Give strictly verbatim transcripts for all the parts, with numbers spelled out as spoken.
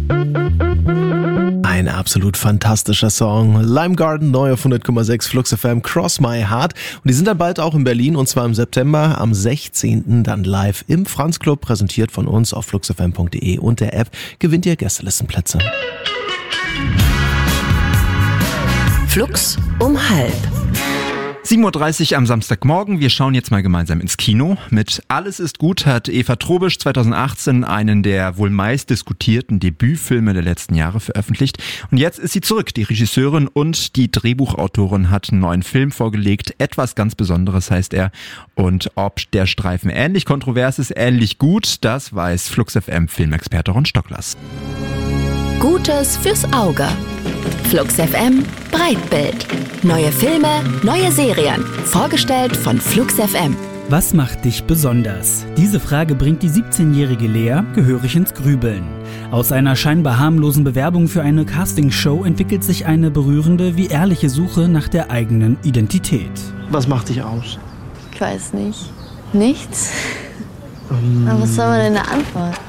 Ein absolut fantastischer Song. Lime Garden, neu auf hundert Komma sechs Flux F M, Cross My Heart. Und die sind dann bald auch in Berlin, und zwar im September, am sechzehnten dann live im Franz Club, präsentiert von uns auf flux f m punkt d e und der App. Gewinnt ihr Gästelistenplätze. Flux um halb. sieben Uhr dreißig am Samstagmorgen. Wir schauen jetzt mal gemeinsam ins Kino. Mit Alles ist gut hat Eva Trobisch zweitausendachtzehn einen der wohl meist diskutierten Debütfilme der letzten Jahre veröffentlicht. Und jetzt ist sie zurück. Die Regisseurin und die Drehbuchautorin hat einen neuen Film vorgelegt. Etwas ganz Besonderes heißt er. Und ob der Streifen ähnlich kontrovers ist, ähnlich gut, das weiß Flux F M Filmexperte Ron Stocklers. Gutes fürs Auge. Flux F M Breitbild. Neue Filme, neue Serien. Vorgestellt von Flux F M. Was macht dich besonders? Diese Frage bringt die siebzehnjährige Lea gehörig ins Grübeln. Aus einer scheinbar harmlosen Bewerbung für eine Castingshow entwickelt sich eine berührende wie ehrliche Suche nach der eigenen Identität. Was macht dich aus? Ich weiß nicht. Nichts? Um. Aber was soll man denn da antworten?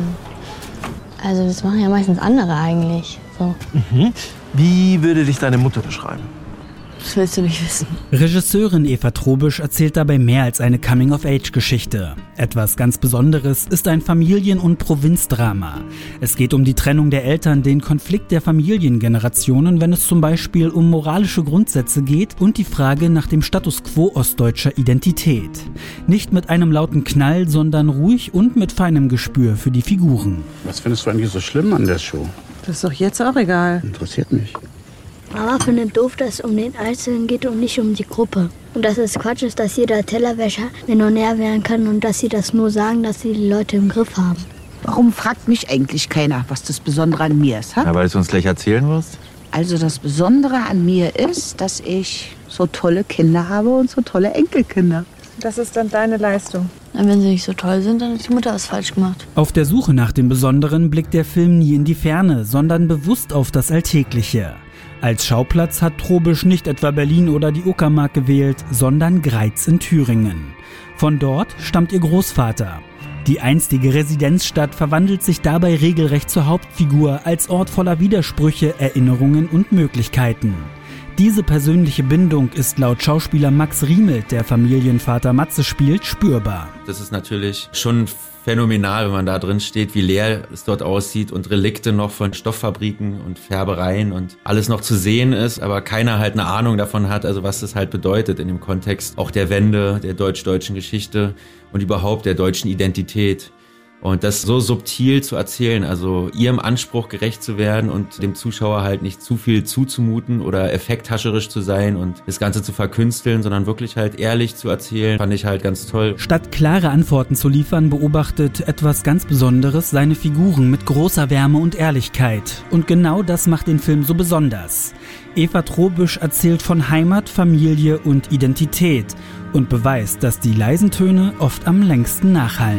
Also das machen ja meistens andere eigentlich. So. Mhm. Wie würde dich deine Mutter beschreiben? Das willst du nicht wissen. Regisseurin Eva Trobisch erzählt dabei mehr als eine Coming-of-Age-Geschichte. Etwas ganz Besonderes ist ein Familien- und Provinzdrama. Es geht um die Trennung der Eltern, den Konflikt der Familiengenerationen, wenn es zum Beispiel um moralische Grundsätze geht, und die Frage nach dem Status quo ostdeutscher Identität. Nicht mit einem lauten Knall, sondern ruhig und mit feinem Gespür für die Figuren. Was findest du eigentlich so schlimm an der Show? Das ist doch jetzt auch egal. Interessiert mich. Mama findet doof, dass es um den Einzelnen geht und nicht um die Gruppe. Und dass es Quatsch ist, dass jeder Tellerwäscher Millionär werden kann und dass sie das nur sagen, dass sie die Leute im Griff haben. Warum fragt mich eigentlich keiner, was das Besondere an mir ist? Ha? Ja, weil du uns gleich erzählen wirst. Also das Besondere an mir ist, dass ich so tolle Kinder habe und so tolle Enkelkinder. Das ist dann deine Leistung. Wenn sie nicht so toll sind, dann hat die Mutter was falsch gemacht. Auf der Suche nach dem Besonderen blickt der Film nie in die Ferne, sondern bewusst auf das Alltägliche. Als Schauplatz hat Trobisch nicht etwa Berlin oder die Uckermark gewählt, sondern Greiz in Thüringen. Von dort stammt ihr Großvater. Die einstige Residenzstadt verwandelt sich dabei regelrecht zur Hauptfigur als Ort voller Widersprüche, Erinnerungen und Möglichkeiten. Diese persönliche Bindung ist laut Schauspieler Max Riemelt, der Familienvater Matze spielt, spürbar. Das ist natürlich schon phänomenal, wenn man da drin steht, wie leer es dort aussieht und Relikte noch von Stofffabriken und Färbereien und alles noch zu sehen ist, aber keiner halt eine Ahnung davon hat, also was das halt bedeutet in dem Kontext auch der Wende, der deutsch-deutschen Geschichte und überhaupt der deutschen Identität. Und das so subtil zu erzählen, also ihrem Anspruch gerecht zu werden und dem Zuschauer halt nicht zu viel zuzumuten oder effekthascherisch zu sein und das Ganze zu verkünsteln, sondern wirklich halt ehrlich zu erzählen, fand ich halt ganz toll. Statt klare Antworten zu liefern, beobachtet etwas ganz Besonderes seine Figuren mit großer Wärme und Ehrlichkeit. Und genau das macht den Film so besonders. Eva Trobisch erzählt von Heimat, Familie und Identität und beweist, dass die leisen Töne oft am längsten nachhallen.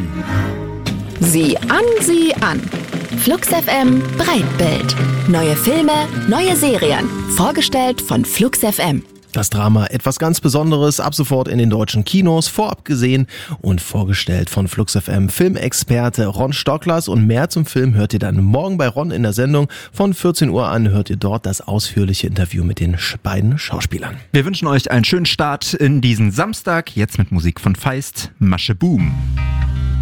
Sieh an, sieh an. Flux F M Breitbild. Neue Filme, neue Serien. Vorgestellt von Flux F M. Das Drama Etwas ganz Besonderes, ab sofort in den deutschen Kinos, vorab gesehen und vorgestellt von Flux F M Filmexperte Ron Stocklers. Und mehr zum Film hört ihr dann morgen bei Ron in der Sendung. Von vierzehn Uhr an hört ihr dort das ausführliche Interview mit den beiden Schauspielern. Wir wünschen euch einen schönen Start in diesen Samstag. Jetzt mit Musik von Feist, Masche Boom.